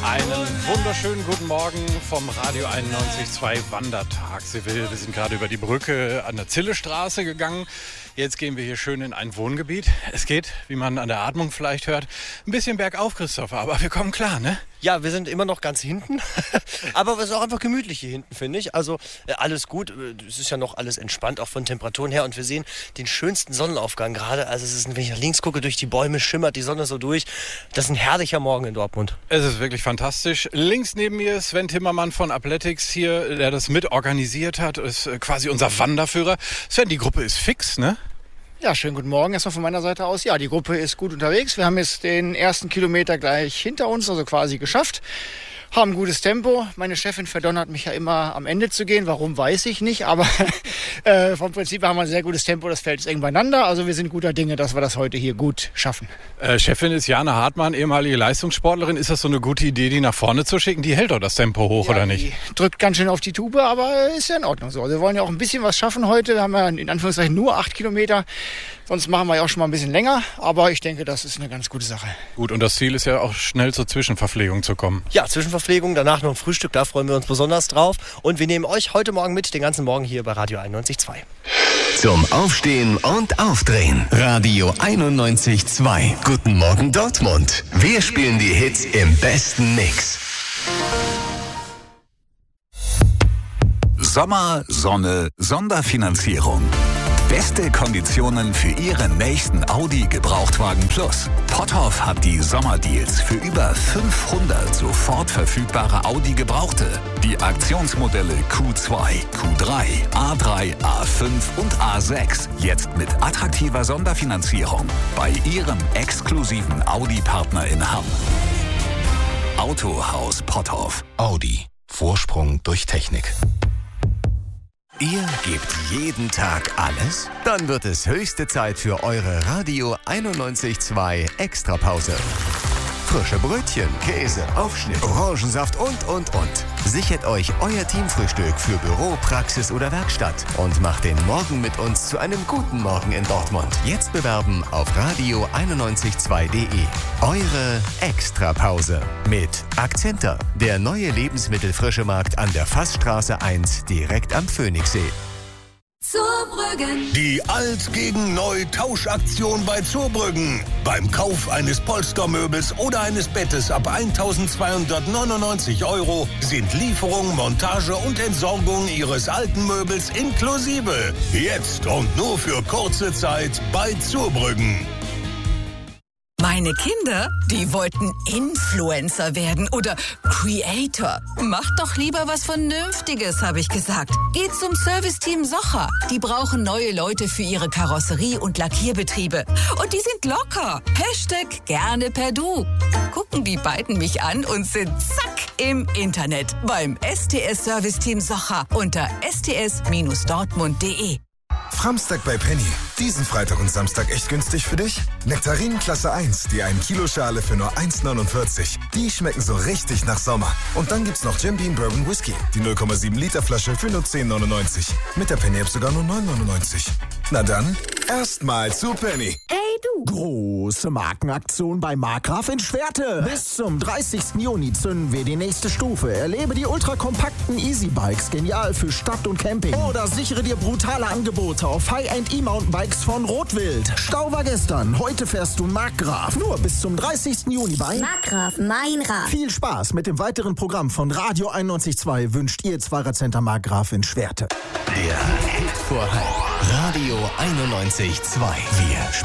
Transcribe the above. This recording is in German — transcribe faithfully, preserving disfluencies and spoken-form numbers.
Einen wunderschönen guten Morgen vom Radio einundneunzig Komma zwei Wandertag. Seville, wir sind gerade über die Brücke an der Zillestraße gegangen. Jetzt gehen wir hier schön in ein Wohngebiet. Es geht, wie man an der Atmung vielleicht hört, ein bisschen bergauf, Christopher, aber wir kommen klar, ne? Ja, wir sind immer noch ganz hinten, aber es ist auch einfach gemütlich hier hinten, finde ich. Also äh, alles gut, es ist ja noch alles entspannt, auch von Temperaturen her. Und wir sehen den schönsten Sonnenaufgang gerade. Also es ist, wenn ich nach links gucke, durch die Bäume schimmert die Sonne so durch. Das ist ein herrlicher Morgen in Dortmund. Es ist wirklich fantastisch. Links neben mir ist Sven Timmermann von Athletics hier, der das mit organisiert hat, ist quasi unser Wanderführer. Sven, die Gruppe ist fix, ne? Ja, schönen guten Morgen erstmal von meiner Seite aus. Ja, die Gruppe ist gut unterwegs. Wir haben jetzt den ersten Kilometer gleich hinter uns, also quasi geschafft. Haben gutes Tempo. Meine Chefin verdonnert mich ja immer am Ende zu gehen. Warum, weiß ich nicht. Aber äh, vom Prinzip haben wir ein sehr gutes Tempo. Das Feld ist eng beieinander. Also wir sind guter Dinge, dass wir das heute hier gut schaffen. Äh, Chefin ist Jana Hartmann, ehemalige Leistungssportlerin. Ist das so eine gute Idee, die nach vorne zu schicken? Die hält doch das Tempo hoch, ja, oder nicht? Die drückt ganz schön auf die Tube, aber ist ja in Ordnung so. Also wir wollen ja auch ein bisschen was schaffen heute. Wir haben ja in Anführungszeichen nur acht Kilometer. Sonst machen wir ja auch schon mal ein bisschen länger. Aber ich denke, das ist eine ganz gute Sache. Gut, und das Ziel ist ja auch schnell zur Zwischenverpflegung zu kommen. Ja, Zwischenverpflegung, danach noch ein Frühstück, da freuen wir uns besonders drauf. Und wir nehmen euch heute Morgen mit, den ganzen Morgen hier bei Radio einundneunzig Komma zwei. Zum Aufstehen und Aufdrehen. Radio einundneunzig Komma zwei. Guten Morgen Dortmund. Wir spielen die Hits im besten Mix. Sommer, Sonne, Sonderfinanzierung. Beste Konditionen für Ihren nächsten Audi Gebrauchtwagen Plus. Potthoff hat die Sommerdeals für über fünfhundert sofort verfügbare Audi Gebrauchte. Die Aktionsmodelle Q zwei, Q drei, A drei, A fünf und A sechs. Jetzt mit attraktiver Sonderfinanzierung bei Ihrem exklusiven Audi-Partner in Hamm. Autohaus Potthoff. Audi. Vorsprung durch Technik. Ihr gebt jeden Tag alles? Dann wird es höchste Zeit für eure Radio einundneunzig Komma zwei Extrapause. Frische Brötchen, Käse, Aufschnitt, Orangensaft und, und, und. Sichert euch euer Teamfrühstück für Büro, Praxis oder Werkstatt und macht den Morgen mit uns zu einem guten Morgen in Dortmund. Jetzt bewerben auf radio einundneunzig Komma zwei punkt de. Eure Extrapause mit Akzenter, der neue Lebensmittelfrischemarkt an der Fassstraße eins direkt am Phoenixsee. Zurbrüggen. Die Alt gegen Neu Tauschaktion bei Zurbrüggen. Beim Kauf eines Polstermöbels oder eines Bettes ab eintausendzweihundertneunundneunzig Euro sind Lieferung, Montage und Entsorgung Ihres alten Möbels inklusive. Jetzt und nur für kurze Zeit bei Zurbrüggen. Meine Kinder, die wollten Influencer werden oder Creator. Macht doch lieber was Vernünftiges, habe ich gesagt. Geht zum Serviceteam Socher. Die brauchen neue Leute für ihre Karosserie- und Lackierbetriebe. Und die sind locker. Hashtag gerne per Du. Gucken die beiden mich an und sind zack im Internet beim S T S Serviceteam Socher unter s t s Dortmund punkt de. Framstag bei Penny. Diesen Freitag und Samstag echt günstig für dich? Nektarinen Klasse eins, die ein Kilo Schale für nur eins neunundvierzig. Die schmecken so richtig nach Sommer. Und dann gibt's noch Jim Beam Bourbon Whisky. Die null Komma sieben Liter Flasche für nur zehn neunundneunzig. Mit der Penny-App sogar nur neun neunundneunzig. Na dann, erstmal zu Penny. Ey du! Große Markenaktion bei Markgraf in Schwerte. Bis zum dreißigsten Juni zünden wir die nächste Stufe. Erlebe die ultrakompakten Easy-Bikes, genial für Stadt und Camping. Oder sichere dir brutale Angebote auf High-End E-Mountainbikes von Rotwild. Stau war gestern, heute fährst du Markgraf. Nur bis zum dreißigsten Juni bei Markgraf, mein Rad. Viel Spaß mit dem weiteren Programm von Radio einundneunzig Komma zwei wünscht ihr Zweirad-Center Markgraf in Schwerte. Der Hit vor Hype. Radio einundneunzig Komma zwei. Wir